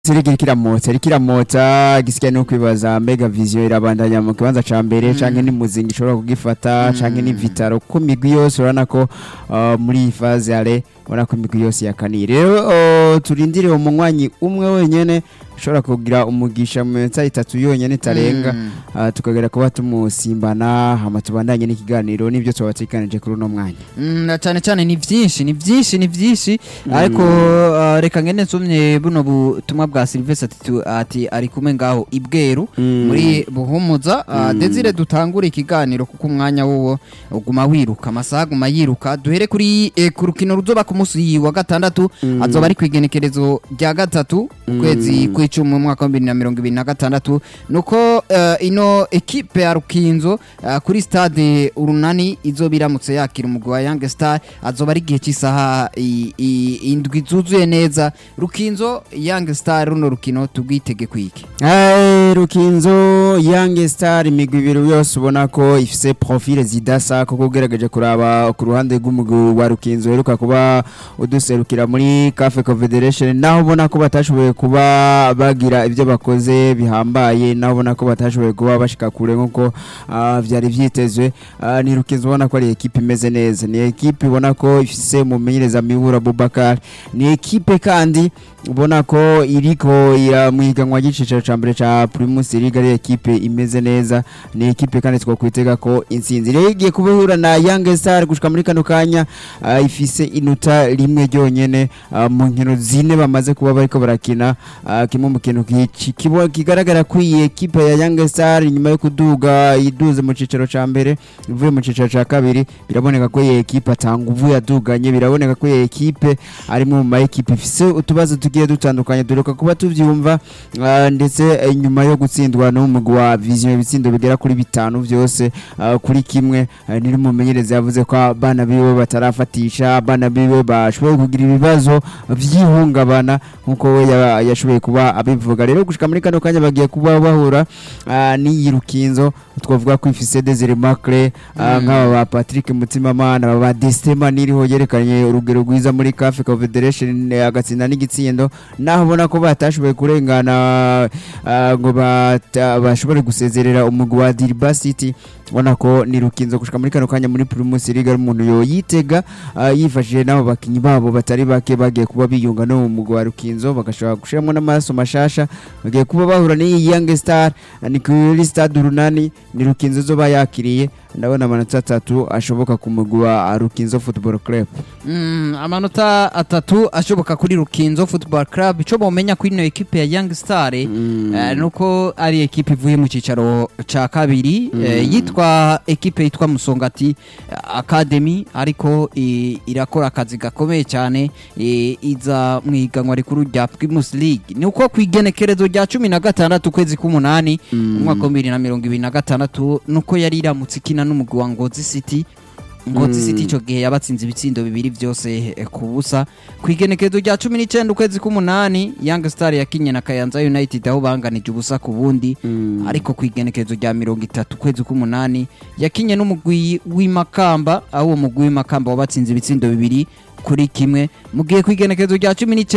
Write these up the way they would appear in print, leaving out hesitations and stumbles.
Kiramota gisigaye no kwibaza Mega Vision irabandanya mu kibanza ca mbere canke ni muzingi ishobora kugifata canke ni Vitaro ko migwi yose urana ko muri iyi phase yale urana ko migwi yose yakanire rero turindire umunywanyi umwe wenyene ushobora kugira umugisha mu minota 3 yonyene tarenga tukagera kuba tumusimbana hama tubandanye n'ikiganiro nivyo twabatikanije kuri uno mwanya na cyane ni vyinshi ariko reka ngene nsomye buno butumwa bwa Sylvester ati ari kumwe ngaho ibweru muri buhumuza Desire dutangura ikiganiro kuko umwanya wowo uguma wiruka amasaha guma yiruka duhere kuri ku rukino ruzoba ku munsi wa gatandatu azoba ari kwigenekerezo rya gatatu ukwezi kw'icumi mu mwaka wa 2026 nuko ino equipe ya Rukinzo kuri stade Urunani izobiramutse yakira umugwi wa Young Star azoba ari gihe cy'isaha indwi zuzuye neza Rukinzo Young Star runo rukino tugwitege kwiki Rukinzo Young Star imigwi ibiri yose ubona ko ifise profile zidasa kuko ugerageje kuraba ku ruhande rw'umugwi wa Rukinzo heruka kuba uduserukira muri CAF Confederation naho ubona ko batashoboye kuba bagira ibyo bakoze bihambaye naho ubona ko batashoboye kuba bashika kure nkuko vyari vyitezwe ni Rukinzo ubona ko ari equipe imeze neza ni equipe ubona ko ifise umumenyereza Mibura Boubacar ni equipe kandi ubona ko iriko mwiganwa gicicaro ca mbere ca Primus League ari equipe imeze neza ni equipe kandi twakwitega ko intsinzi rero igiye kubihura na Young Star gushika muri kano kanya ifise inuta rimwe ryonyene mu nkino zine bamaze kuba bariko barakina kimwe mu kintu kigaragara ko iyi equipe ya Young Star nyuma yo kuduga iduze mu cicaro ca mbere ivuye mu cicaro ca kabiri biraboneka ko iyi equipe atanguvu yaduganye biraboneka ko iyi equipe ari mu ma equipe ifise utubazo tugiye dutandukanye duruka kuba tuvyumva ndetse nyuma yo gutsindwa no mu gwa Vision ibitsindo bigera kuri 5 vyose kuri kimwe niri mumenyereza yavuze ko abana biwe batarafatisha abana biwe bashoboye kugira ibibazo vyihungabana nkuko we yashoboye kuba abivuga rero gushika muri kano kanya bagiye kuba bahura ni Rukinzo twavuga ko ifise Desire Macre nk'aba ba Patrick Mutimamana ba Destema niriho yerekanye urugero rwiza muri CAF Confederation agatsinda n'igitsindo naho ubona ko batashoboye kurengana ngo bashobore gusezerera umugwi wa Diriba City ubona ko ni Rukinzo gushika muri kano kanya muri Primus League umuntu yo yitega yifashije nabo bakinyi babo batari bake bagiye kuba biyunga no mu mugwi wa Rukinzo bagashobora gushiramo n'amaraso mashasha bagiye kuba bahura ni Young Star ni kuri stade Urunani ni Rukinzo zo bayakiriye ndabona amanota 3 ashoboka ku mugwi wa Rukinzo Football Club amanota 3 ashoboka kuri Rukinzo Football Club ico bomenya kuri ino equipe ya Young Star nuko ari equipe ivuye mu cicaro ca kabiri yitwa equipe yitwa Musongati Academy ariko irakora akazi gakomeye cyane iza mwiganwa rikuru rya Primus League nuko kwigenekerezo rya 16 kwezi k'umunani umwaka wa 2026 nuko yari iramutse ikina n'umugwi wa Ngozi City ico gihe yabatsinze ibitsindo bibiri vyose kubusa kwigenekezo rya 19 kwezi k'umunani Young Star yakinye na Kayanza United aho banganije ubusa ku bundi ariko kwigenekezo rya 30 kwezi k'umunani yakinye n'umugwi w'Imakamba aho uwo mugwi w'Imakamba wabatsinze ibitsindo bibiri kuri kimwe mugiye kwigenekezo rya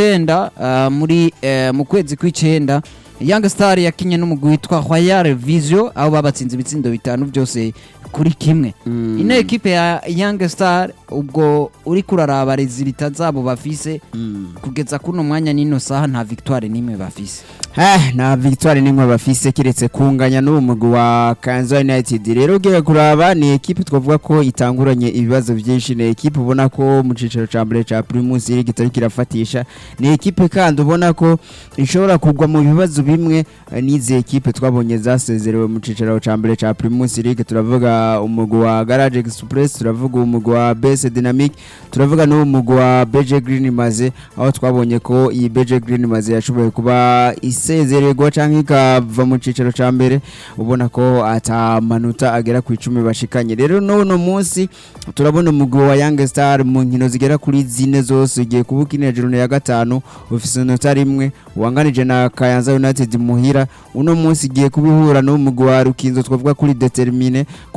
19 muri mu kwezi kw'icenda Young Star yakinye n'umugwi witwa Royal Vision aho babatsinze ibitsindo bitanu byose kuri kimwe ino equipe ya Young Star ubwo uri kuraraba rezilita zabo bafise kugeza kuno mwanya nino saha nta victoire nimwe bafise na victoire nimwe bafise kiretse kunganya n'umugwi wa Kayanza United rero giye kuraba ni equipe twavuga ko itanguranye ibibazo byinshi ni equipe ubona ko mu cicaro ca mbere ca Primus League itari kirafatisha ni equipe kandi ubona ko ishobora kugwa mu bibazo bimwe nize equipe twabonye zasezerewe mu cicaro ca mbere ca Primus League turavuga umugwi wa Garage Express turavuga umugwi wa BS Dynamic turavuga no umugwi wa BG Green Maze aho twabonye ko iyi BG Green Maze yashoboye kuba isezererwa canke ikava mu cicaro ca mbere ubona ko atamanota agera ku 10 bashikanye rero no munsi turabona umugwi wa Young Star mu nkino zigera kuri zine zose ugiye kubukinira jurune ya gatanu ufise nota rimwe wanganije na Kayanza United muhira uno munsi igiye kubihura no umugwi wa Rukinzo twavuga kuri determine kuko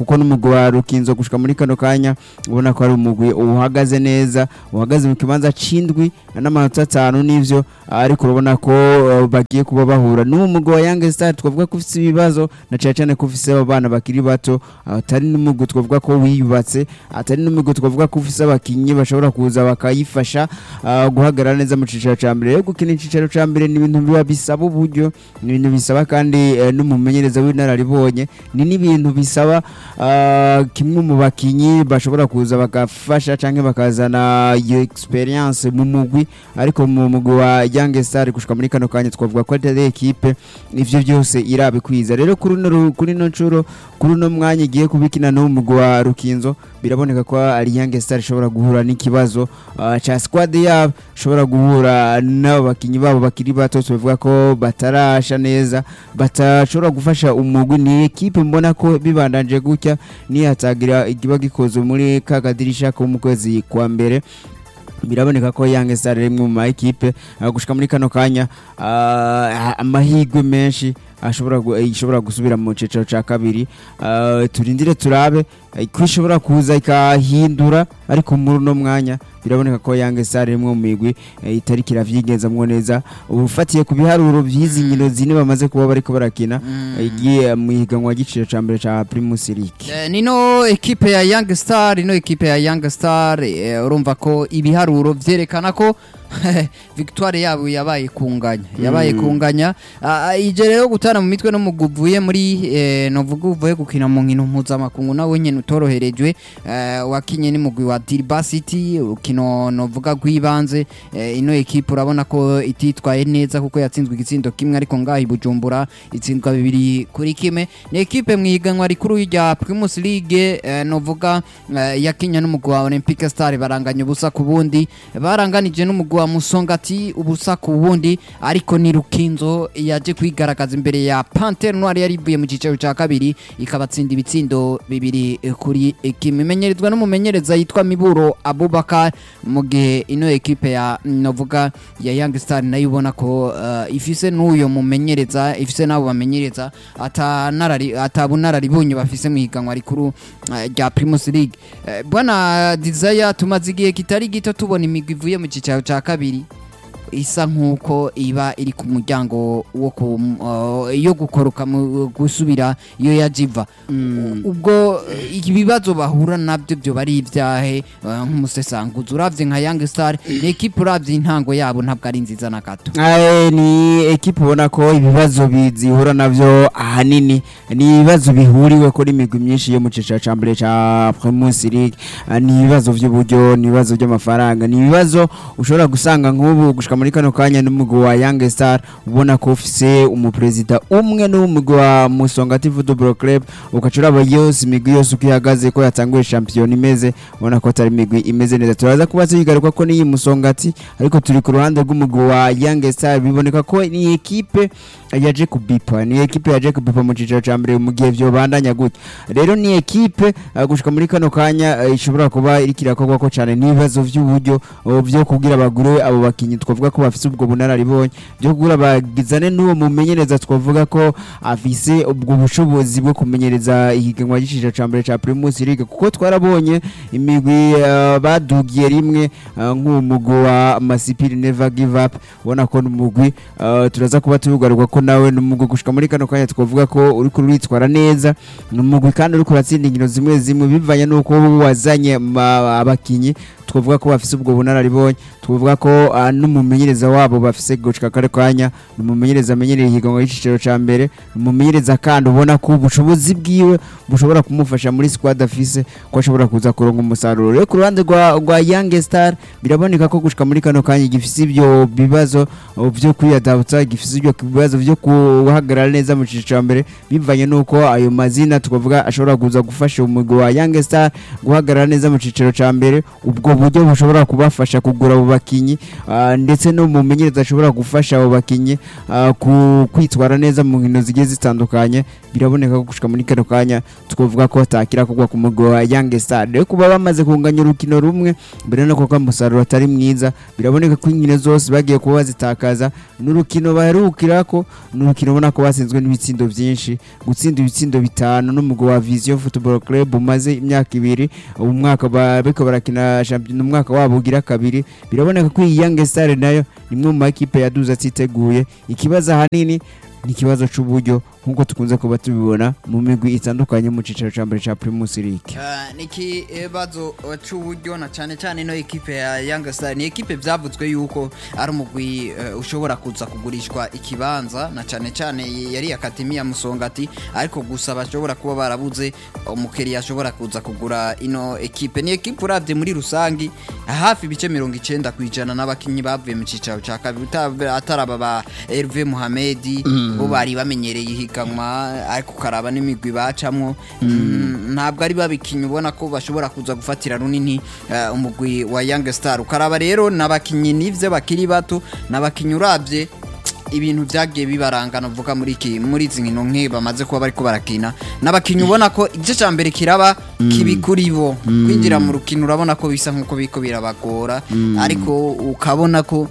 kuko n'umugwi wa Rukinzo gushika muri kano kanya ubona ko ari umugwi uhagaze neza uhagaze mu kibanza c'indwi n'amanota 5 n'ivyo ariko urabona ko bagiye kuba bahura n'umugwi wa Young Star twavuga ko ufite ibibazo na cyane ko ufite abana bakiri bato atari n'umugwi twavuga ko wiyubatse atari n'umugwi twavuga ko ufite abakinyi bashobora kuza bakayifasha guhagarara neza mu cicaro ca mbere yo gukina icicaro ca mbere ni ibintu biba bisaba uburyo ni ibintu bisaba kandi n'umumenyereza w'inararibonye ni n'ibintu bisaba kimwe mu bakinyi bashobora kuza bagafasha canke bakazana iyo experience mu mugwi ariko mu mugwi wa Young Star gushika muri kano kanya twavuga ko ari equipe ivyo byose irabikwiza rero kuri no ncuro kuri no mwanya igiye kubikina no mugwi wa Rukinzo biraboneka ko ari Young Star ishobora guhura n'ikibazo cha squad yabo ishobora guhura n'abo bakinyi babo bakiri bato tuvuga ko batarasha neza batashobora gufasha umugwi ni equipe mbona ko bibandanje gutya ni hatagira igiba gikozo muri kagadirisha ko mu kwezi kwa mbere biraboneka ko Young Star rimwe mu equipe gushika muri kano kanya amahigwe menshi ishobora gusubira mu cicaro ca kabiri turindire turabe kwishobora kuza ikahindura ariko muri no mwanya biraboneka ko Young Star rimwe mu migwi itari kiravyigenzamwo neza ubufatiye ku biharuro vyizi nkino zine bamaze kuba bariko barakina igiye mu higanwa giciro ca mbere ca Primus League nino equipe ya Young Star urumva ko ibiharuro vyerekana ko victoire yabo yabaye kunganya ije rero gutana mu mitwe no muguvuye muri novuga uvuye gukina mu nkino mpuzamakungu nawe nyene utoroherejwe wakinye ni mugwi wa Dirba City ukino novuga gwibanze ino equipe urabona ko ititwaye neza kuko yatsinzwe igitsindo kimwe ariko ngahi Bujumbura itsindwa 2-1 ni equipe mwiganwa rikuru rya Primus League novuga yakinya n'umugwi wa Olympic Star baranganya ubusa ku bundi baranganije n'umugwi wa Musongati ubusa ku bundi ariko ni Rukinzo yaje kwigaragaza imbere ya Panthère Noire yaribuye mu cicaro ca kabiri ikabatsinda ibitsindo 2-1 imenyerezwa n'umumenyereza yitwa Miburo Abubakar mu gihe ino equipe ya novuga ya Young Star nayo ubona ko ifise n'uyo mumenyereza ifise nabo bamenyereza atabunararibonye bafise mu higanwa rikuru rya Primus League bwana Desire tumaze igihe kitari gito tubona imigwi ivuye mu cicaro ca kabiri isa nkuko iba iri ku muryango wo yo gukoroka mu gusubira iyo yajiva ubwo ibibazo bahura nabyo byo bari ivyahe nk'umusesanguzi uravye nka Young Star ni equipe uravye intango yabo ntabwo ari nziza na gato ni equipe ubona ko ibibazo bizihura navyo ahanini ni ibibazo bihuriwe kuri imigwi myinshi yo mu cicaro ca mbere ca Primus League ni ibibazo vy'uburyo ni ibibazo by'amafaranga ni ibibazo ushobora gusanga nk'ubu gushika muri kano kanya n'umugwi wa Young Star ubona ko ufise umupresident umwe n'umugwi wa Musongati Football Club ukacura abayose imigwi yose ukihagaze ko yatanguye champion imeze ubona ko atari imigwi imeze neza turaza kubaza yigaruka ko ni Musongati ariko turi ku ruhande rw'umugwi wa Young Star biboneka ko ni equipe yaje kubipa mu cicaro ca mbere mu gihe byo bandanya gutya rero ni equipe gushika muri kano kanya ishobora kuba iri kirakorwa ko cyane nibazo vy'uburyo byo kugira abagure abo bakinyi twavuga ko bafise ubwo bunararibonye byo kugura bagizane n'uwo mumenyereza twavuga ko afise ubwo bushobozi bwo kumenyereza ihiganwa giciro ca mbere ca Primus League kuko twarabonye imigwi badugiye rimwe nk'umugwi wa Masipiri Never Give Up ubona ko n'umugwi turaza kuba tubigaruka ko nawe n'umugwi gushika muri kano kanya twavuga ko uri kuritwara neza n'umugwi kandi uri kuratsinda inkino zimwe bivanye nuko wazanye abakinyi twavuga ko bafise ubwo bunararibonye twavuga ko n'umumenyereza wabo bafise gushika kare kanya n'umumenyereza amenyereye ihiganwa y'iciciro ca mbere n'umumenyereza kandi ubona ko ubushobozi bwiwe bushobora kumufasha muri squad afise ko ashobora kuza kuronka umusaruro rero ku ruhande rwa Young Star biraboneka ko gushika muri kano kanya gifise ibyo bibazo byo kwiyadabutsa gifise ibyo bibazo byo guhagarara neza mu ciciro ca mbere bivanye nuko ayo mazina twavuga ashobora kuza gufasha umugwi wa Young Star guhagarara neza mu ciciro ca mbere ubwo uburyo bushobora kubafasha kugura abo bakinyi ndetse no mu menyereza ashobora gufasha abo bakinyi kwitwara neza mu nkino zigiye zitandukanye biraboneka ko gushika muri kano kanya twavuga ko atakira kugwa ku mugwi wa Young Star rero kuba bamaze kunganya urukino rumwe mbere no kuko umusaruro atari mwiza biraboneka ko inkino zose bagiye kuba bazitakaza n'urukino baherukirako n'urukino ubona ko batsinzwe n'ibitsindo byinshi gutsinda ibitsindo 5 n'umugwi wa Vision Football Club umaze imyaka 2 ubu mwaka bariko barakina champion umwaka wabo ugira kabiri biraboneka ko iyi Young Star nayo nimwe mu makipe yaduza atiteguye ikibazo hanini ni kibazo c'uburyo nkuko tukunze kuba tubibona mu migwi itandukanye mu cicaro ca mbere ca Primus League niki bazo c'uburyo na cyane cyane no equipe ya Young Star ni equipe byavuzwe yuko ari umugwi ushobora kuza kugurishwa ikibanza na cyane cyane yari Academy ya Musongati ariko gusa bashobora kuba barabuze umukeri yashobora kuza kugura ino equipe ni equipe uravye muri rusangi hafi bice 90% n'abakinyi bavuye mu cicaro ca kabiri ataraba ba Hervé Mohamed bo bari bamenyereye higanwa ariko karaba n'imigwi bacamwo ntabwo ari babikinyi ubona ko bashobora kuza gufatira runini umugwi wa Young Star ukaraba rero nabakinyi nivyo bakiri bato nabakinyi uravye ibintu byagiye bibarangana uvuga muri izi nkino nke bamaze kuba bariko barakina nabakinyi ubona ko igice ca mbere kiraba kibikuri bo kwinjira mu rukino urabona ko bisa nkuko biko birabagora ariko ukabona ko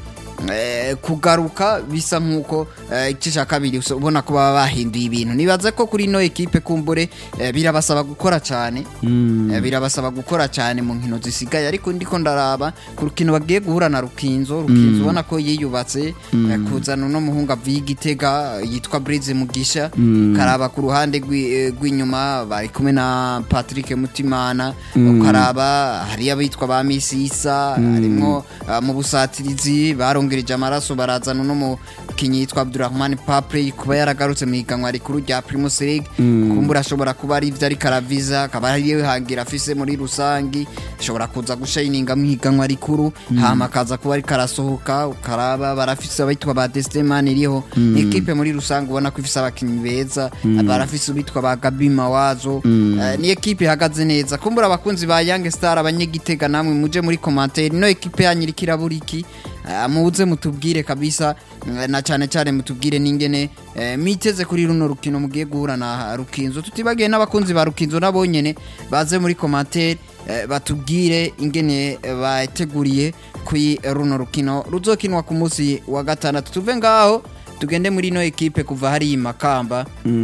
kugaruka bisa nkuko icisha kabiri ubona ko baba bahinduye ibintu nibaze ko kuri no equipe kumbure birabasaba gukora cyane birabasaba gukora cyane mu nkino zisigaye ariko ndiko ndaraba ku rukino bagiye guhura na Rukinzo ubona ko yiyubatse kuzana no muhunga Vigitega yitwa Brize Mugisha karaba ku ruhande rw'inyuma bari kumwe na Patrick Mutimana karaba hari abitwa ba Misisa harimo mu busatirizi barongereje amaraso barazana no mu kinyi yitwa Abdurrahman Papre kuba yaragarutse mu higanwa rikuru rya Primus League kumbura ashobora kuba ari ivyo ari karaviza kaba ari hangira afise muri rusangi ashobora kuza gushininga mu higanwa rikuru hama kaza kuba ari karasohoka ukaraba barafise abitwa ba Destemani iriho equipe muri rusangi ubona ko ifise abakinyi beza barafise ubitwa ba Gabi Mawazo ni equipe ihagaze neza kumbura abakunzi ba Young Star abanyegitega namwe muje muri commentaire no equipe yanyirikira buriki muze mutubwire kabisa na cyane cyane mutubwire ningene miteze kuri runo rukino mugiye guhura na Rukinzo tutibagiye n'abakunzi ba Rukinzo nabonyene baze muri commentaire batubwire ingene bateguriye kuri runo rukino ruzokinwa ku munsi wa gatandatu tuve ngaho tugende muri no equipe kuva hari Makamba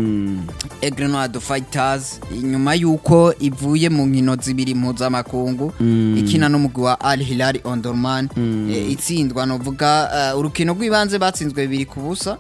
Aigle Noir de Fighters inyuma yuko ivuye mu nkino zibiri mpuzamakungu ikina n'umugwi wa Al Hilal Omdurman itsindwa no vuga urukino rw'ibanze batsinzwe 2-0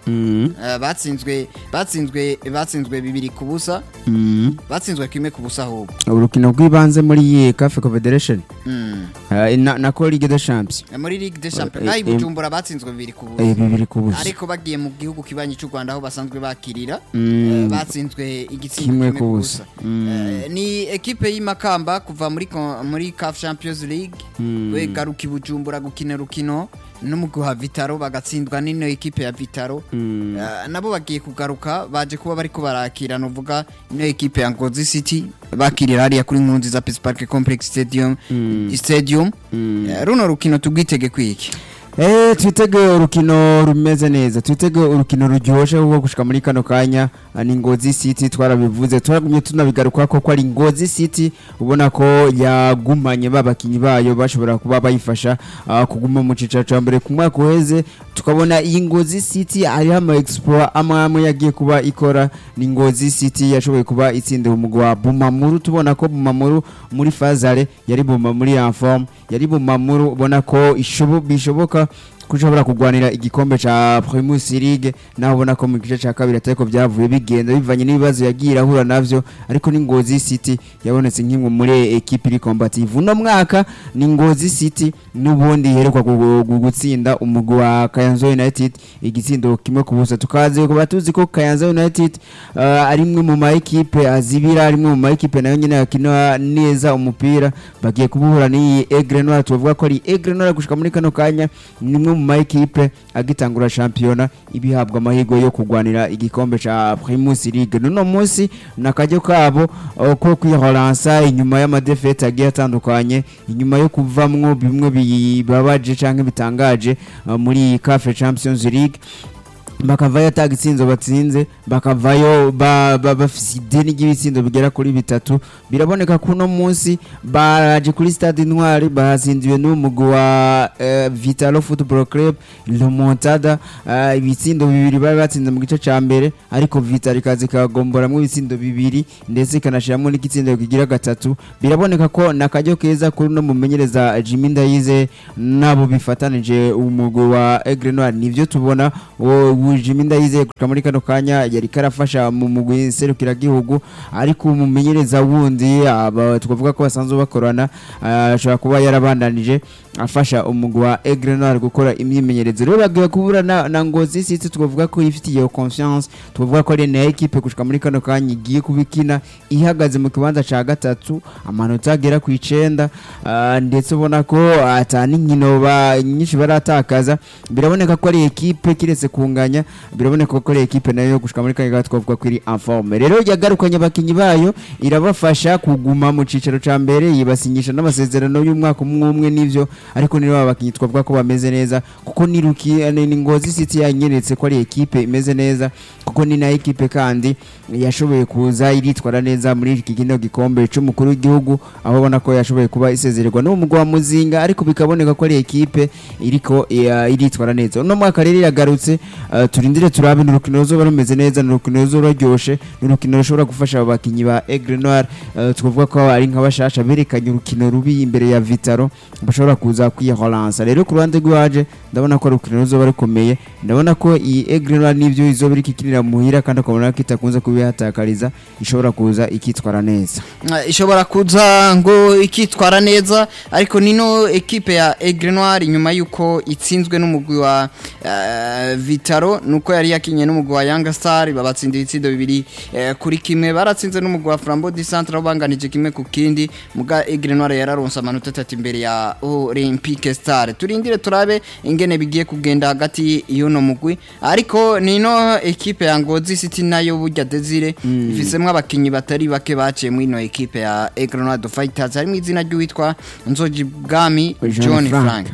batsinzwe 2-0 batsinzwe kimwe ku busa ahubwo urukino rw'ibanze muri CAF Confederation na ko Ligue des Champions muri Ligue des Champions nayi Bujumbura batsinzwe 2-0 ariko bagiye mu gihugu kibanyi cy'u Rwanda aho basanzwe bakirira batsinzwe igitsinda kimwe kubusa ni equipe y'Imakamba kuva muri CAF Champions League we garuka Bujumbura gukina rukino n'umugwi wa Vitaro bagatsindwa n'ino equipe ya Vitaro nabo bagiye kugaruka baje kuba bariko barakira no vuga ino equipe ya Ngozi City bakirira hariya kuri Nkunziza Peace Park Complex Stadium runo rukino tugwitege kwiki twitege urukino rumeze neza twitege urukino ruryoshye kuko gushika muri kano kanya ni Ngozi City twarabivuze turagumye tunabigaruka ko ari Ngozi City ubona ko yagumanye babakinyi bayo bashobora kuba bayifasha kuguma mu cicaro ca mbere ku mwaka uheze tukabona iyi Ngozi City ari ama exploit amwe yagiye kuba ikora ni Ngozi City yashoboye kuba itsinde umugwi wa Bumamuru tubona ko Bumamuru muri Fazare yari Bumamuru muri Inform yari Bumamuru ubona ko bishoboka kushobora kugwanira igikombe ca Primus League naho ubona ko mu gice ca kabiri atako byavuye bigenda bivanye n'ibibazo yagira ahura navyo ariko ni Ngozi City yabonetse nk'imwe muri equipe iri combative uno mwaka ni Ngozi City n'ubundi herekwa gutsinda umugwi wa Kayanza United igitsindo kimwe kubusa tukaze ko batuzi ko Kayanza United ari imwe mu ma equipe azibira ari imwe mu ma equipe nayo nyene yakina neza umupira bagiye kubuhura ni Aigle Noir tuvuga ko ari Aigle Noir gushika muri kano kanya nimwe imwe mu mayikipe agitangura shampiyona ibihabwa amahirwe yo kurwanira igikombe ca Primus League. Nuno munsi nakajyo kabo ko kwihoransa inyuma y'amadefete agiye atandukanye, inyuma yo kuvamwo bimwe bibabaje canke bitangaje muri CAF Champions League, bakavayo atagitsinzo batsinze, bakavayo bafise ideni ry'ibitsindo bigera kuri bitatu. Biraboneka kuno munsi baraje kuri Stade Intwari bahazindiwe n'umugwi wa Vitalo Football Club Le Montada, ibitsindo bibiri bari batsinze mu gice ca mbere, ariko Vitalo ikaze kagomboramwe ibitsindo bibiri ndetse ikanashiramo n'igitsindo kigira gatatu. Biraboneka ko nakajyo keza kuri no mumenyereza Jimmy Ndayize nabo bifatanije umugwi wa Aigle Noir. Nivyo tubona Jimmy Ndayize muri kano kanya yari karafasha mu mugwi serukira gihugu, ariko umumenyereza wundi twavuga ko basanzwe bakorana ashobora kuba yarabandanije afasha umugwi wa Aigle Noir gukora imyimenyerezo. Rero bagiye kubura na Ngozi City, twavuga ko ifitiye confiance, twavuga ko ari na equipe gushika muri kano kanya igiye kubikina ihagaze mu kibanza ca gatatu, amanota agera ku 9, ndetse ubona ko atani nkino nyinshi baratakaza. Biraboneka ko ari equipe kiretse kunganya, biraboneka ko ari equipe nayo gushika muri kanya gatatu twavuga ko iri en forme. Rero yagarukanye abakinyi bayo irabafasha kuguma mu cicaro ca mbere, yibasinyisha n'amasezerano y'umwaka umwe n'ivyo, ariko niba abakinyi twavuga ko bameze neza, kuko ni Ngozi City yanyeretse ko ari equipe imeze neza, kuko ni na equipe kandi yashoboye kuza iritwara neza muri iki gikombe cy'umukuru w'igihugu, aho ubona ko yashoboye kuba isezererwa n'umugwi wa Muzinga, ariko bikaboneka ko ari equipe iriko iritwara neza. Uno mwaka rero yagarutse, turindire turabe n'urukino ruzoba rumeze neza, n'urukino ruzoba ryoshe, n'urukino rushobora gufasha abakinyi ba Aigle Noir. Twavuga ko ari nk'abashasha berekanye urukino rubi imbere ya Vitaro, bashobora kuza kwihoransa. Rero ku ruhande rwaje ndabona ko urukino ruzoba rukomeye, ndabona ko iyi Aigle Noir n'ivyo izoba ikikinira muhira, kandi ukabona ko itakunze kubihatakariza, ishobora kuza ikitwara neza, ishobora kuza ngo ikitwara neza. Ariko nino equipe ya Aigle Noir nyuma yuko itsinzwe n'umugwi wa Vitaro, nuko yari yakinye n'umugwi wa Young Star, babatsinda ibitsindo bibiri kuri kimwe, baratsinze n'umugwi wa Flambeau du Centre banganije kimwe ku kindi, muga Aigle Noir yararonsa amanota 3 imbere ya Olympique Star. Turindire turabe ingene bigiye kugenda hagati y'uno mugwi, ariko nino equipe ya Ngozi City nayo burya Desire ifisemwe abakinyi batari bake baciye muri ino equipe ya Aigle Noir Fighters, harimo izina ry'uwitwa Nzoji Bwami John Frank.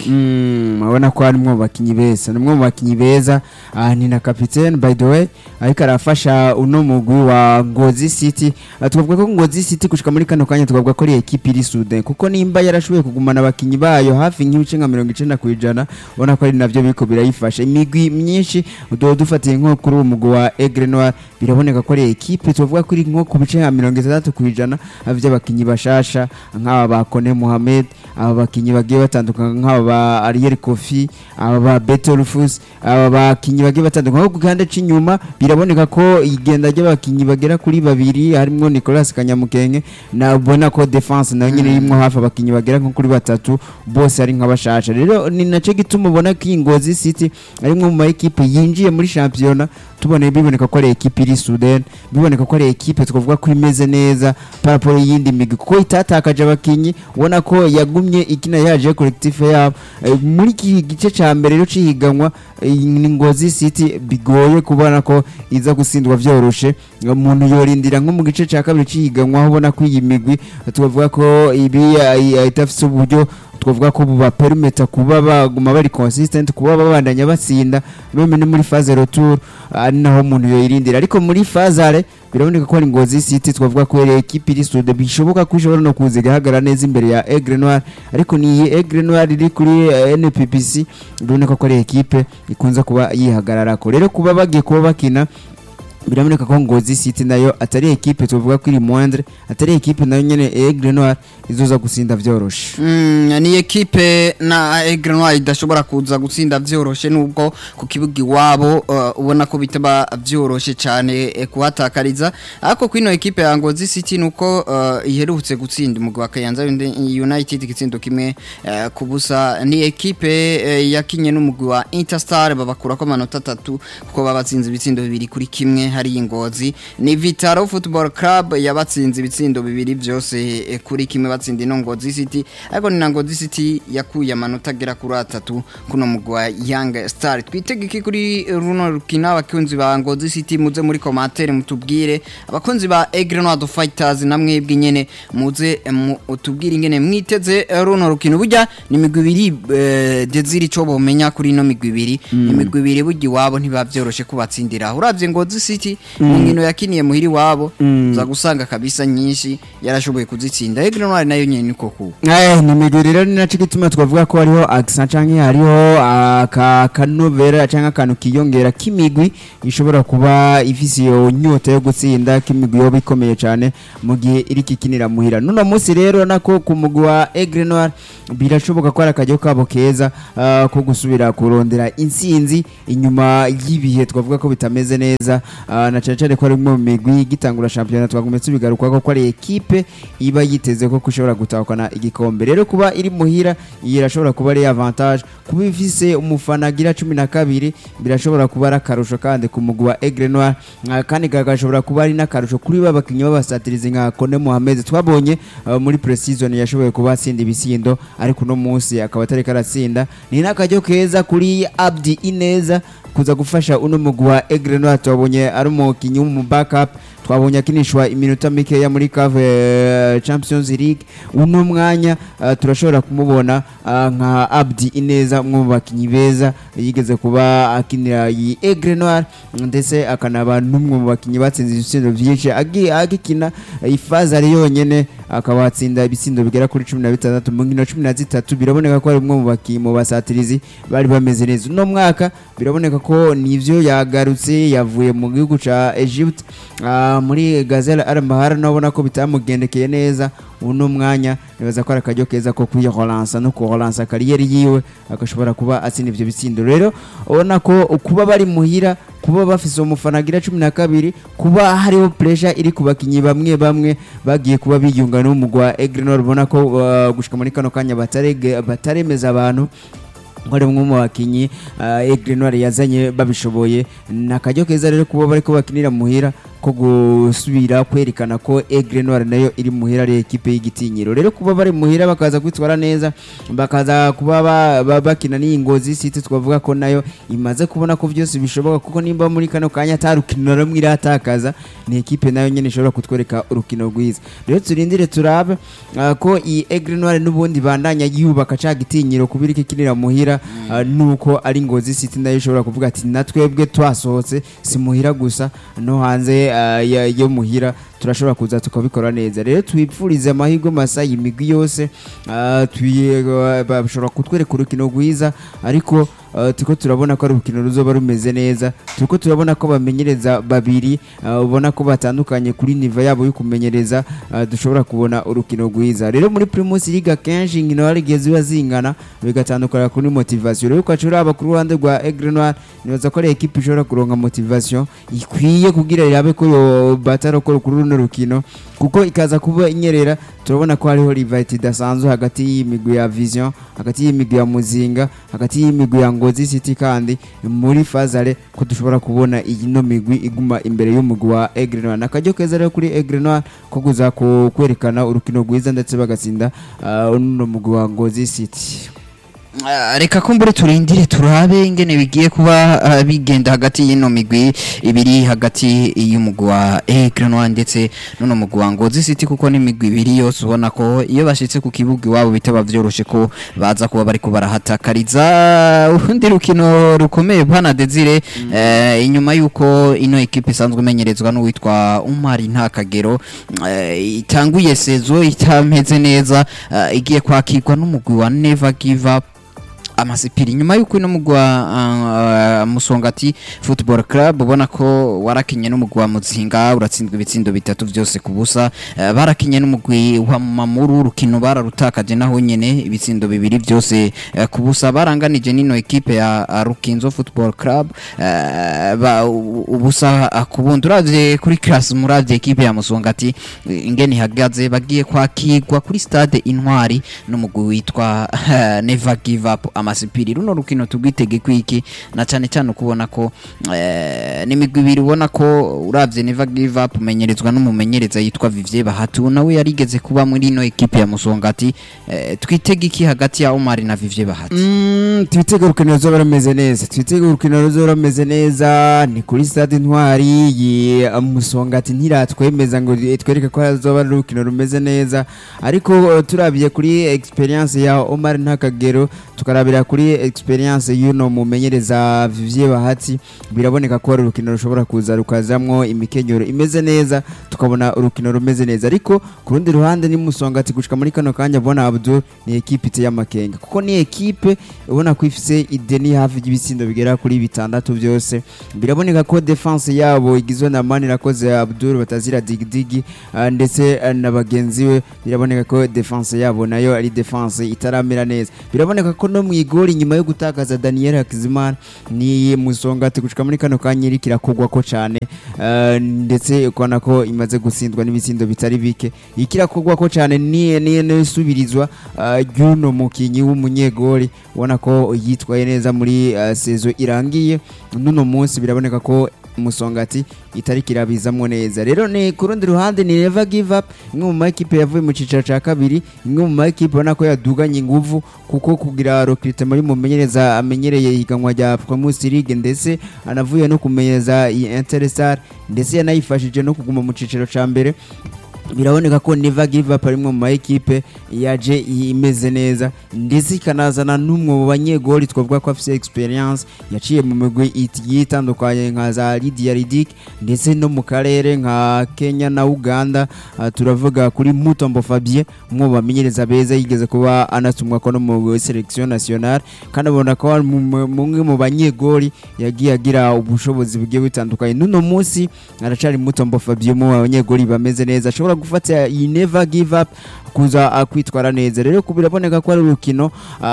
Abona ko harimo abakinyi beza, nimwe mu bakinyi beza, ni na capitaine by the way, ariko arafasha uno mugwi wa Ngozi City. Tuvuga ko Ngozi City gushika muri kano kanya tuvuga ko ari equipe iri Sudan, kuko nimba yarashoboye kugumana abakinyi bayo hafi nk'ibice nka 90%, ubona ko ari navyo biko birayifasha. Imigwi myinshi dufatiye nko kuri uwo mugwi wa Aigle Noir, biraboneka ko ari equipe tuvuga ko iri nko ku bice nka 63% by'abakinyi bashasha, nk'aba ba Kone Mohamed, aba bakinyi bagiye batandukana nk'aba ba Ariel Kofi, aba ba Betolfus, aba bakinyi bagiye batandukana. Nko kuganda c'inyuma biraboneka ko igenda ry'abakinyi bagera kuri babiri, harimo Nicolas Kanyamukenge, na ubona ko defense nayo nyine irimo hafi abakinyi bagera nko kuri batatu, bose ari nk'abashasha. Rero ni naco gituma ubona ko Ngozi City arimwe mu equipe yinjiye muri championnat, tubone biboneka ko ari equipe iri Sudan, biboneka ko ari equipe twavuga ko imeze neza paraporo yindi migi, kuko itatakaje abakinyi, ubona ko yagumye ikina yaje collectif yabo muri iki gice ca mbere rero cihiganwa. Ngozi City bigoye kubona ko iza gusindwa vyoroshe, umuntu yorindira nko mu gice ca kabiri cihiganwa, ubona ko iyi migwi twavuga ko ibi itafise uburyo twavuga ko buba permeta kuba baguma bari consistent, kuba babandanya batsinda none ni muri phase retour, ari naho umuntu yoyirindira. Ariko muri phase biraboneka ko ari Ngozi City twavuga ko ari equipe iri Sudan, bishoboka ko ishobora no kuziga hagara neza imbere ya Aigle Noir, ariko ni Aigle Noir iri kuri NPPC, biraboneka ko ari equipe ikunza kuba yihagarara ko. Rero kuba bagiye kuba bakina biraboneka ko Ngozi City nayo atari equipe tuvuga ko iri moindre, atari equipe nayo nyene Aigle Noir izoza gusinda vyoroshe. Ni equipe na Aigle Noir idashobora kuza gutsinda vyoroshe, nubwo ku kibugi wabo ubona ko bitaba vyoroshe cyane kuhatakariza. Ariko kwino equipe ya Ngozi City nuko iherutse gutsinda umugwi wa Kayanza United gitsindo kimwe kubusa. Ni equipe yakinye n'umugwi wa Interstar babakura ko amanota 3 kuko babatsinze ibitsindo 2 kuri kimwe. hari ingozi ni Vitaro Football Club yabatsinze ibitsindo bibiri byose kuri kimwe batsinda ino Ngozi City ariko ni na Ngozi City yakuye amanota agera kuri 3 kuno mugwa Young Star twitegeke kuri runo rukina abakunzi ba Ngozi City muze muri commentaire mutubwire abakunzi ba Aigle Noir Fighters namwe bw'inyene muze utubwire ingene mwiteze runo rukino burya ni migwi ibiri Desire cyo bomenya kuri ino migwi ibiri imigwi ibiri burya iwabo ntibavyoroshe kubatsindira uravye Ngozi City mu nkino yakiniye muhiri wabo za gusanga kabisa nyinshi yarashoboye kuzitsinda Aigle Noir nayo nyene niko ku ni migwi rero ni naco gituma twavuga ko hariho accent canke hariho akanovera canke akantu kiyongera kimigwi ishobora kuba ifise iyo nyota yo gutsinda kimigwi yo bikomeye cyane mu gihe iri kikinira muhira nuno munsi rero nako ku mugwi wa Aigle Noir birashoboka ko arakajyo kabo keza ko gusubira kurondera insinzi inyuma y'ibihe twavuga ko bitameze neza na cyane ko ari mu migwi gitangura championnat twagumetse bigaruka ko ari equipe iba yiteze ko kushobora gutahukana igikombe rero kuba iri muhira irashobora kuba ari avantage kuba ifise umufana agira 12 birashobora kuba ari akarusho kandi ku mugwi wa Aigle Noir kandi gashobora kuba ari nakarusho kuri babakinyi babasatirize nka Kone Mohamed twabonye muri pre-season yashoboye kuba atsinda ibisindo ariko no munsi akaba atari karatsinda ni nakajyo keza kuri Abdi Ineza kuza gufasha uno mugwi wa Aigle Noir twabonye ari umukinyi mu backup twabonye akinishwa iminota mike ya muri CAF Champions League uno mwanya turashobora kumubona nka Abdi Ineza mu bakinyi beza yigeze kuba akinira yi Aigle Noir ndetse akanaba numwe mu bakinyi batsinze ibisindo byinshi agikina ifaza ari yonyene akabatsinda ibisindo bigera kuri 16 mu nkino 13 biraboneka ko ari umwe mu bakinyi mu basatirizi bari bameze neza uno mwaka biraboneka ko nivyo yagarutse yavuye mu gihugu ca Egypt muri Gazelle Al-Mahara nabona ko bitamugendekeye neza uno mwanya nibaza ko arakajyo keza ko kwiholansa no kuholansa kariyeri yiwe agashobora kuba atsinda ivyo bitsindo rero ubona ko kuba bari muhira kuba bafise umufana agira 12 kuba hariho pressure iri kubakinyi bamwe bagiye kuba biyunga no mugwa Aigle Noir ubona ko gushika muri kano kanya bataremeza abantu ngore mwe mu bakinyi Aigle Noir yazanye babishoboye nakajyo keza rero kuba bari ko bakinira muhira ko gusubira kwerekana ko Aigle Noir nayo iri muhira ari equipe y'igitinyiro rero kuba bari muhira bakaza kwitwara neza bakaza kuba bakina ni Ngozi City twavuga ko nayo imaze kubona ko byose bishoboka kuko nimba muri kano kanya atarukino rumwe iratakaza ni equipe nayo nyene ishobora kutwereka urukino rwiza rero turindire turabe ko iyi Aigle Noir n'ubundi bandanya yubaka ca gitinyiro kubira ikinira muhira nuko ari Ngozi City nayo ishobora kuvuga ati natwebwe twasohotse si muhira gusa no hanze yo muhira turashobora kuza tukabikora neza rero twipfurize amahirwe masa y'imigwi yose bashobora kutwereka urukino rwiza ariko tuko turabona ko ari urukino ruzoba rumeze neza tuko turabona ko bamenyereza babiri ubona ko batandukanye kuri niva yabo yo kumenyereza dushobora kubona urukino rwiza rero muri Primus League kenshi nkino harigeze bazingana bigatandukana kuri motivation rero kwacura aba ku ruhande rwa Aigle Noir nibaza ko ari equipe ishobora kuronka motivation ikwiye kugira irabe ko yo bataro ko kuri runo rukino kuko ikaza kuba inyerera turabona ko hariho rivality dasanzwe hagati y'imigwi ya Vision hagati y'imigwi ya Muzinga hagati y'imigwi ya Ngozi City kandi muri fazale ko dushobora kubona iyi no migwi iguma imbere y'umugwi wa Aigle Noir nakajyo keza rero kuri Aigle Noir ko kuza kwerekana urukino rwiza ndetse bagatsinda uno mugwi wa Ngozi City reka kumbure turindire turabe ingene bigiye kuba bigenda hagati y'ino migwi ibiri hagati y'umugwi wa Aigle Noir ndetse n'uno mugwi wa Ngozi City kuko ni migwi ibiri yose ubona ko iyo bashitse ku kibuga iwabo bitaba vyoroshe ko baza kuba bari ko barahatakariza urundi rukino rukomeye bwana Desire inyuma yuko ino equipe isanzwe imenyerezwa n'uwitwa Umar Ntakagero itanguye sezo itameze neza igiye kwakirwa n'umugwi wa Never Give Up amasipiri nyuma yuko ino mugwa Musongati Football Club ubona ko warakinye n'umugwa Muzinga uratsindwa ibitsindo bitatu byose kubusa barakinye n'umugwi wa Mamuru rukino bararutakaje naho nyene ibitsindo bibiri byose kubusa baranganije nino equipe ya Rukinzo Football Club ubusa kubunduravye kuri class muravye equipe ya Musongati ingene hagaze bagiye kwakirwa kuri stade Intwari n'umugwi witwa Never Give Up amasipiri runo rukino tugwitege kwiki na cyane cyane kubona ko n'imigwi ibiri ubona ko uravye Never Give Up umenyerezwa n'umumenyereza yitwa Vivier Bahati nawe yarigeze kuba muri ino equipe ya Musongati twitege iki hagati ya Omar na Vivier Bahati twitege urukino ruzoba rumeze neza ni kuri stade Intwari Musongati ntiratwemeza ngo twereke ko hazoba urukino rumeze neza ariko turabiye kuri experience ya Omar Ntakagero tukarabira kuri experience y'uno mumenyereza Vivier Bahati biraboneka ko urukino rushobora kuza rukazamwo imikenyero imeze neza tukabona urukino rumeze neza ariko ku rundi ruhande ni Musongati gushika muri kano kanya bona Abdul ni equipe ite y'amakenga kuko ni equipe ubona ko ifise ideni hafi y'ibisindo bigera kuri bitandatu byose biraboneka ko defense yabo igizwe na Manirakoze Abdul batazira digidigi ndetse na bagenzi we biraboneka ko defense yabo nayo ari defense itaramera neza biraboneka ko no mu igori nyuma yo gutakaza Daniel Hakizimana ni Musongati gushika muri kano kanya iri kirakogwa ko cyane ndetse ukona ko imaze gutsindwa n'ibisindo bitari bike ikirakogwa ko cyane ni subirizwa y'uno mukinyi w'umunyegori ubona ko yitwaye neza muri sezo irangiye nuno munsi biraboneka ko Musongati itari kirabizamwo neza rero ni ku rundi ruhande ni Never Give Up imwe mu makipe yavuye mu cicaro ca kabiri imwe mu makipe ubona ko yaduganye inguvu kuko kugira recruitment muri mumenyereza amenyereye higanwa rya Premier League ndetse anavuye no kumenyereza Interstar ndetse yanayifashije no kuguma mu cicaro ca mbere biraboneka ko Never Give Up arimwe mu equipe yaje imeze neza ndetse ikanazana n'umwe mu banyegoli twavuga ko afite experience yaciye mu migwi yitandukanye nka za Lydia Ridic ndetse no mu karere nka Kenya na Uganda turavuga kuri Mutombo Fabien umwe bamenyereza beza yigeze kuba anatumwa ko no mu selection nationale kandi abona ko mumwe mu banyegoli yagiye agira ubushobozi bugiye bitandukanye nuno munsi aracari Mutombo Fabien mu banyegoli bameze neza ashobora gufata iyi Never Give Up kuza kwitwara neza rero kubiraboneka ko ari urukino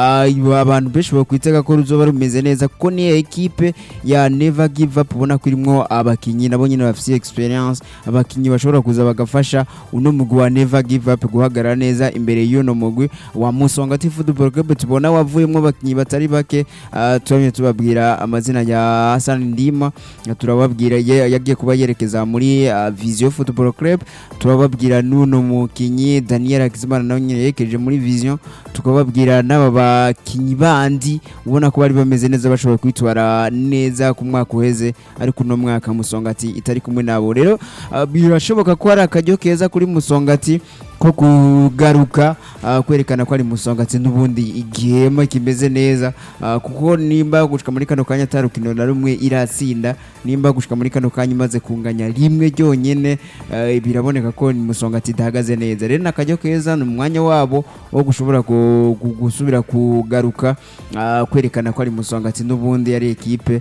abantu benshi bakwitega ko ruzoba rumeze neza kuko ni equipe ya Never Give Up ubona ko irimo abakinyi nabo nyine bafite experience abakinyi bashobora kuza bagafasha uno mugwi wa Never Give Up guhagarara neza imbere y'uno mugwi wa Musongati Football Club tubona wavuyemo abakinyi batari bake twamye tubabwira amazina ya Hassan Ndima turababwira yagiye kuba yerekeza muri Vision Football Club turababwira nuno mukinyi Daniel Hakizimana nawe nyine yekeje muri Vision tukababwira n'aba bakinyi bandi ubona ko bari bameze neza bashobora kwitwara neza ku mwaka uheze ariko no mwaka Musongati itari kumwe nabo rero birashoboka ko ari akajyo keza kuri Musongati ko kugaruka kwerekana ko ari Musongati n'ubundi igihema kimeze neza kuko nimba gushika muri kano kanya tarukino na rumwe iratsinda nimba gushika muri kano kanya imaze kunganya rimwe ryonyene biraboneka ko Musongati dahagaze neza rero nakajyo keza n'umwanya wabo wo gushobora gusubira kugaruka kwerekana ko ari Musongati n'ubundi ari equipe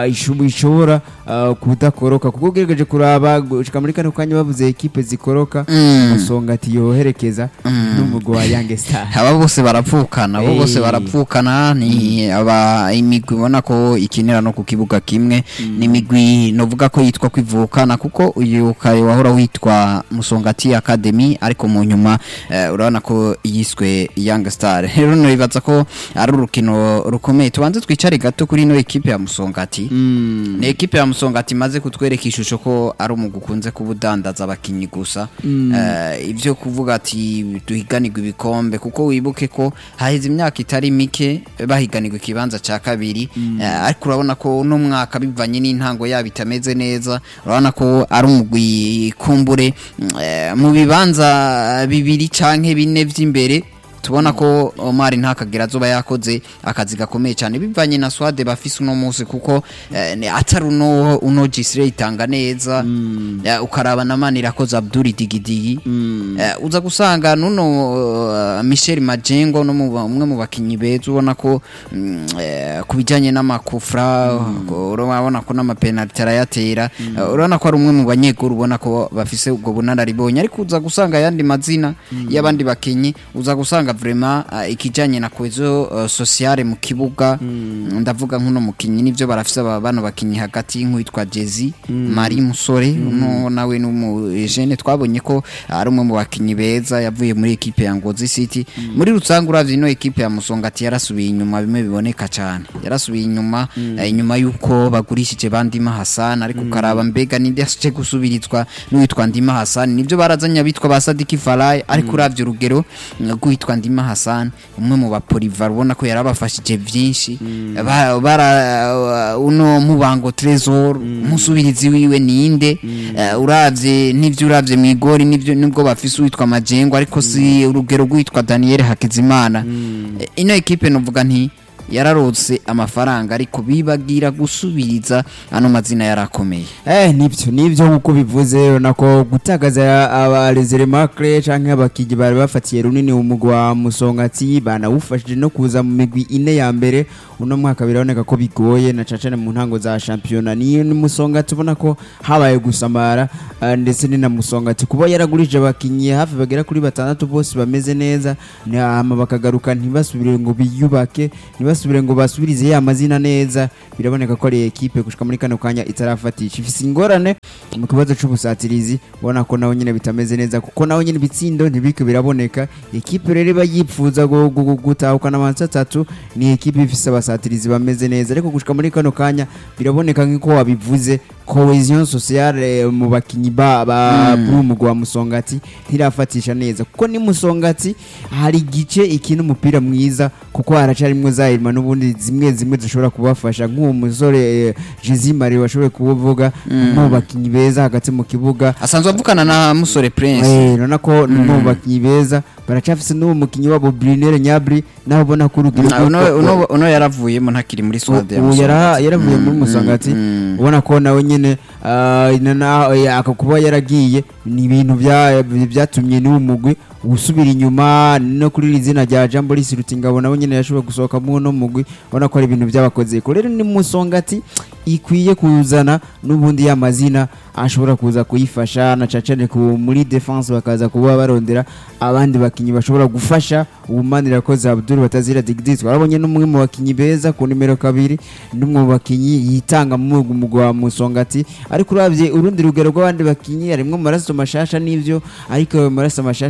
ishobora kudakoroka kuko ugeregeje kuraba gushika muri kano kanya bavuze equipe zikoroka Musongati yoherekeza n'umugwi wa Young Star aba bose barapfukana ni aba imigwi ubona ko ikinira no ku kibuga kimwe ni imigwi novuga ko yitwa kwivukana kuko uyu kare wahora witwa Musongati Academy ariko mu nyuma urabona ko yiswe Young Star rero no bibaza ko ari urukino rukomeye tubanze twicare gato kuri no equipe ya Musongati ni equipe ya Musongati maze kutwereka ishusho ko ari umugukunze kubudandaza abakinyi gusa ivyo kuvuga ati duhiganirwa ibikombe kuko wibuke ko haheze imyaka itari mike bahiganirwa ikibanza ca kabiri ariko urabona ko no mwaka bivanye n'intango yabitameze neza urabona ko ari umugwi kumbure mu bibanza bibiri canke bine vy'imbere tubona ko Omar Ntakagera azoba yakoze akazi gakomeye cyane bivanye na Swade bafise uno munsi kuko atari uno Gisire itanga neza ukaraba na Manirakoze Abdul Digidigi uza gusanga nuno Michel Majengo no umwe mu bakinyi beza ubona ko kubijanye n'amakufra urabona ko n'amapenalty arayatera urabona ko ari umwe mu banyeguru ubona ko bafise ubwo bunararibonye ariko uza gusanga yandi mazina y'abandi bakinyi uza gusanga usanga vraiment ikijanye na cohesion sociale mu kibuga ndavuga nk'uno mukinyi nivyo barafise bano bakinyi hagati nk'uwitwa Jezi Mari Musore no nawe n'umu jeune twabonye ko ari umwe mu bakinyi beza yavuye muri equipe ya Ngozi City muri rutsanga uravye ino equipe ya Musongati yarasubiye inyuma bimwe biboneka cyane yarasubiye inyuma inyuma yuko bagurishije Bandima Hassan ariko karaba mbega ninde yasije gusubirizwa n'uwitwa Ndima Hassan nivyo barazanya bitwa ba Sadiki Farai ariko uravye urugero rw'uwitwa Ndima Hassan umwe mu bapolivar ubona ko yarabafashije vyinshi bara uno mubango Trezor musubirizi wiwe ninde uravye nivyo uravye mwigori nivyo nibwo bafise uwitwa Majengo ariko si urugero rw'uwitwa Daniel Hakizimana ino equipe novuga nti yararose amafaranga ariko bibagira gusubiriza ano mazina yarakomeye nivyo nkuko bivuze nako gutagaza abarezere macre canke abakigi bari bafatiye runini umugwa wa Musongati banawufashije no kuza mu migwi ine ya mbere uno mwaka biraboneka ko bigoye na cacane mu ntango za championnat ni Musongati ubona ko habaye gusamara ndetse ni na Musongati kuba yaragurije abakinyi hafi bagera kuri 6 bose bameze neza hama bakagaruka ntibasubire ngo biyubake ntibasubire ngo basubirize ya mazina neza biraboneka ko ari equipe gushika muri kano kanya itarafatisha ifise ingorane mu kibazo c'ubusatirizi ubona ko naho nyene bitameze neza kuko naho nyene bitsindo ntibike biraboneka equipe rero bayipfuza gutahukana amansi 3 ni equipe ifise abasatirizi bameze neza ariko gushika muri kano kanya biraboneka nk'iko wabivuze cohesion sociale mu bakinyi ba umugwa wa Musongati ntirafatisha neza kuko ni Musongati hari igice ikintu umupira mwiza kuko haracarimwe Zairima n'ubundi zimwe zishobora kubafasha nk'uwo musore Jezi Mari washoboye kuvuga mu bakinyi beza hagati mu kibuga asanzwe avukana na Musore Prince nona ko mu bakinyi beza baracafise n'uwo mukinyi wabo Brunel Nyabri naho ubona ko uno yaravuyemo ntakiri muri Swade yaravuye muri Musongati ubona ko nawe nyene akakuba yaragiye ni ibintu byatumye n'uwo mugwi usubira inyuma no kuri izina rya Jambo Rutingabo nawe nyene yashobora gusohoka mu no mugwi ubona ko ari ibintu byabakoze ko rero ni Musongati ikwiye kuzana n'ubundi y'amazina ashobora kuza kuyifasha na cacane ku muri defense bakaza kuba barondera abandi bakinyi bashobora gufasha ubumanira ko za Abdul Batazira Digdi twarabonye n'umwe mu bakinyi beza ku nimero 2 n'umwe mu bakinyi yitanga mu mugwa wa Musongati ariko uravye urundi rugero rw'abandi bakinyi harimo maraso mashasha n'ivyo ariko maraso mashasha